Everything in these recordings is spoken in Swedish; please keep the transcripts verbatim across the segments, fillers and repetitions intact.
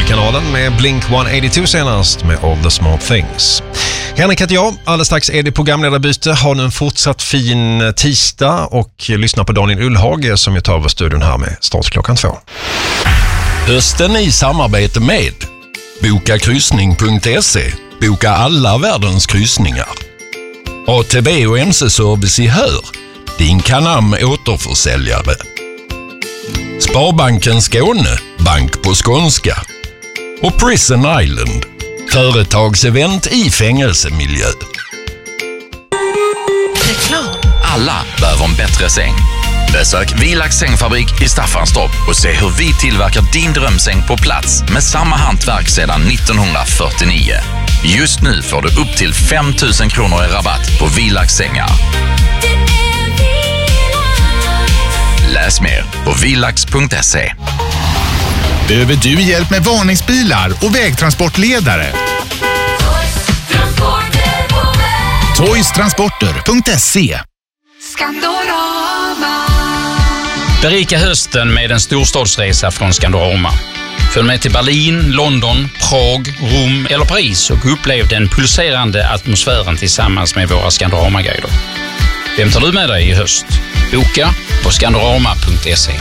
Rockkanalen med Blink etthundraåttiotvå senast med All the Small Things. Henrik heter jag, alldeles strax är det programledarbyte. Har nu en fortsatt fin tisdag och lyssna på Daniel Ullhage som jag tar över studion här med start klockan två. Hösten i samarbete med boka kryssning punkt se. Boka alla världens kryssningar. A T B och M C-service i Hör. Din Canam återförsäljare. Sparbanken Skåne. Bank på skånska. Och Prison Island. Företagsevent i fängelsemiljö. Reklam. Alla behöver en bättre säng. Besök Vilax sängfabrik i Staffanstorp och se hur vi tillverkar din drömsäng på plats med samma hantverk sedan nittonhundrafyrtionio. Just nu får du upp till fem tusen kronor i rabatt på Vilax sängar. Läs mer på vilax punkt se. Behöver du hjälp med varningsbilar och vägtransportledare? toys transporter punkt se. Skandorama. Berika hösten med en storstadsresa från Skandorama. Följ med till Berlin, London, Prag, Rom eller Paris och upplev den pulserande atmosfären tillsammans med våra Skandorama-guider. Vem tar du med dig i höst? Boka på skandorama punkt se.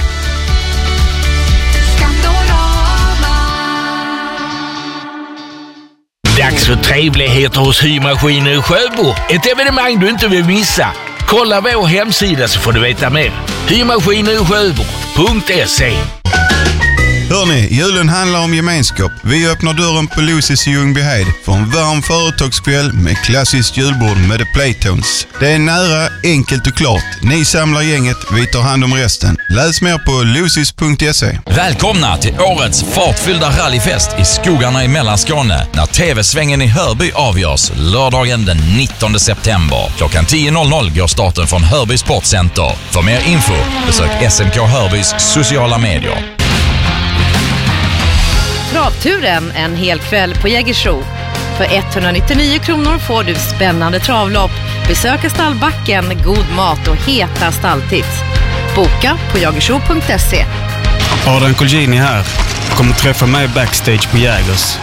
Dags för trevligheter hos Hymaskiner i Sjöbo. Ett evenemang du inte vill missa. Kolla vår hemsida så får du veta mer. hymaskiner i sjöbo punkt se. Hörrni, julen handlar om gemenskap. Vi öppnar dörren på Lucy's i Ljungbyhed för en varm företagskväll med klassiskt julbord med The Playtones. Det är nära, enkelt och klart. Ni samlar gänget, vi tar hand om resten. Läs mer på lucys punkt se. Välkomna till årets fartfyllda rallyfest i skogarna i Mellanskåne när T V-svängen i Hörby avgörs lördagen den nittonde september. Klockan tio går starten från Hörby Sportcenter. För mer info besök S M K Hörbys sociala medier. Travturen en hel kväll på Jägersro. För etthundranittionio kronor får du spännande travlopp, besöka stallbacken, god mat och heta stalltips. Boka på jägersro punkt se. Adrian Colgjini här. Kommer träffa mig backstage på Jägers.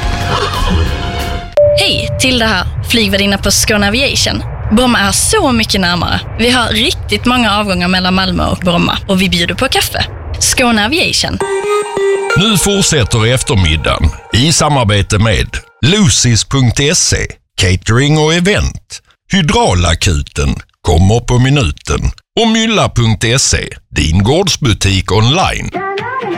Hej, till det här. Flygvärdinna på Skåne Aviation. Bromma är så mycket närmare. Vi har riktigt många avgångar mellan Malmö och Bromma och vi bjuder på kaffe. Skåne Aviation. Nu fortsätter eftermiddagen i samarbete med lucys punkt se, catering och event, Hydraulakuten, kommer på minuten och mylla punkt se, din gårdsbutik online.